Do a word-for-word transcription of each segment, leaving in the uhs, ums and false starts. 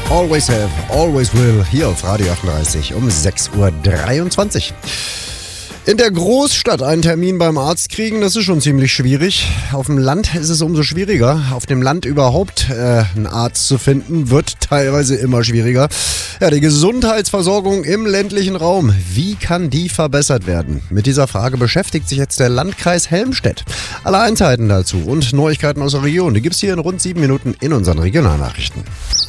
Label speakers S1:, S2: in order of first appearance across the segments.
S1: Always have, always will, hier auf Radio achtunddreißig um sechs Uhr dreiundzwanzig. In der Großstadt einen Termin beim Arzt kriegen, das ist schon ziemlich schwierig. Auf dem Land ist es umso schwieriger. Auf dem Land überhaupt äh, einen Arzt zu finden, wird teilweise immer schwieriger. Ja, die Gesundheitsversorgung im ländlichen Raum, wie kann die verbessert werden? Mit dieser Frage beschäftigt sich jetzt der Landkreis Helmstedt. Alle Einzelheiten dazu und Neuigkeiten aus der Region, die gibt's hier in rund sieben Minuten in unseren Regionalnachrichten.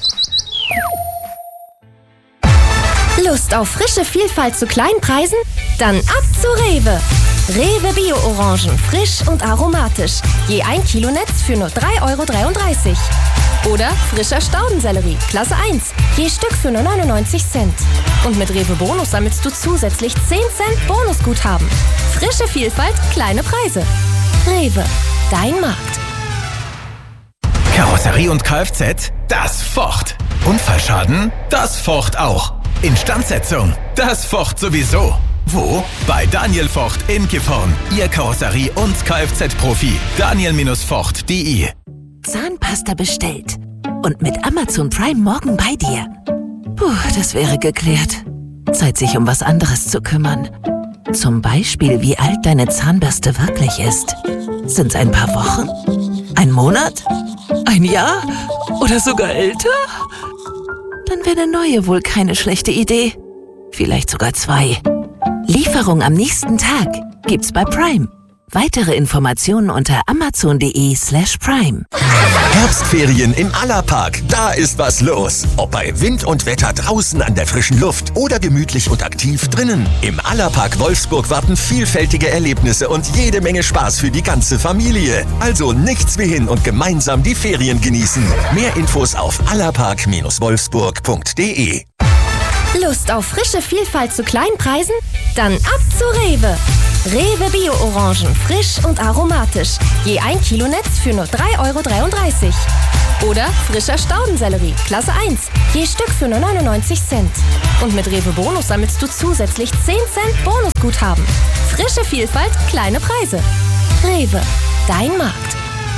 S2: Lust auf frische Vielfalt zu kleinen Preisen? Dann ab zu Rewe. Rewe Bio-Orangen, frisch und aromatisch. Je ein Kilo Netz für nur drei Euro dreiunddreißig. Oder frischer Staudensellerie, Klasse eins, je Stück für nur neunundneunzig Cent. Und mit Rewe Bonus sammelst du zusätzlich zehn Cent Bonusguthaben. Frische Vielfalt, kleine Preise. Rewe, dein Markt.
S3: Karosserie und Kfz, das focht. Unfallschaden, das focht auch. Instandsetzung, das focht sowieso. Wo? Bei Daniel Vocht in Gifhorn. Ihr Karosserie- und Kfz-Profi. Daniel Vocht punkt de.
S4: Zahnpasta bestellt. Und mit Amazon Prime morgen bei dir. Puh, das wäre geklärt. Zeit, sich um was anderes zu kümmern. Zum Beispiel, wie alt deine Zahnbürste wirklich ist. Sind's ein paar Wochen? Ein Monat? Ein Jahr? Oder sogar älter? Dann wäre eine neue wohl keine schlechte Idee. Vielleicht sogar zwei. Lieferung am nächsten Tag gibt's bei Prime. Weitere Informationen unter amazon.de slash prime.
S5: Herbstferien im Allerpark, da ist was los. Ob bei Wind und Wetter draußen an der frischen Luft oder gemütlich und aktiv drinnen. Im Allerpark Wolfsburg warten vielfältige Erlebnisse und jede Menge Spaß für die ganze Familie. Also nichts wie hin und gemeinsam die Ferien genießen. Mehr Infos auf allerpark wolfsburg punkt de.
S2: Lust auf frische Vielfalt zu kleinen Preisen? Dann ab zu Rewe. Rewe Bio-Orangen, frisch und aromatisch. Je ein Kilo Netz für nur drei Euro dreiunddreißig. Oder frischer Staudensellerie, Klasse eins, je Stück für nur neunundneunzig Cent. Und mit Rewe Bonus sammelst du zusätzlich zehn Cent Bonusguthaben. Frische Vielfalt, kleine Preise. Rewe, dein Markt.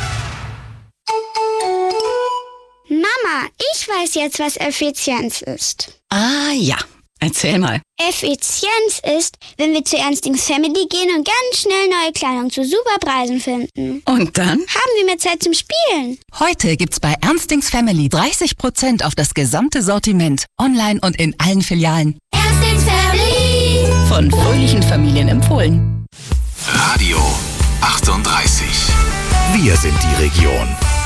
S6: Mama, ich weiß jetzt, was Effizienz ist.
S7: Ah ja, erzähl mal.
S6: Effizienz ist, wenn wir zu Ernstings Family gehen und ganz schnell neue Kleidung zu super Preisen finden.
S7: Und dann?
S6: Haben wir mehr Zeit zum Spielen.
S7: Heute gibt's bei Ernstings Family dreißig Prozent auf das gesamte Sortiment. Online und in allen Filialen.
S6: Ernstings Family.
S7: Von fröhlichen Familien empfohlen.
S3: Radio achtunddreißig. Wir sind die Region.